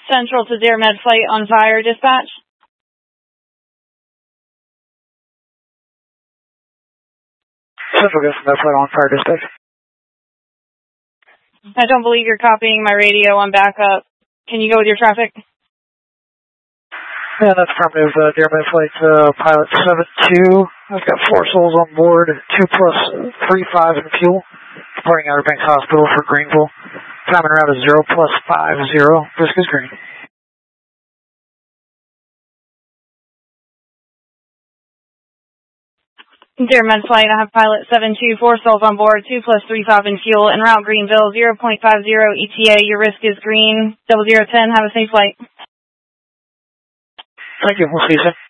Central to Dare Med Flight on fire, dispatch. Central gets Med Flight on fire, dispatch. I don't believe you're copying my radio on backup. Can you go with your traffic? Yeah, that's affirmative. Dare Med Flight pilot 72. I've got 4 souls on board, 2 plus 35 in fuel. Departing Outer Banks Hospital for Greenville. Time and route is 0 plus 50. Risk is green. Dare Med Flight, I have pilot 72, 4 souls on board, 2 plus 35 in fuel, en route Greenville, 0.50 ETA, your risk is green, 0010, have a safe flight. Thank you, we'll see you soon.